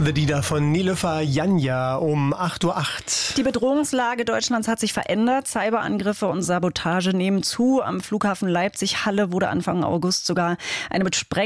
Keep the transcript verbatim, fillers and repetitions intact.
The Dida von Niloufar Janja um acht Uhr acht. Die Bedrohungslage Deutschlands hat sich verändert. Cyberangriffe und Sabotage nehmen zu. Am Flughafen Leipzig-Halle wurde Anfang August sogar eine mit Spreng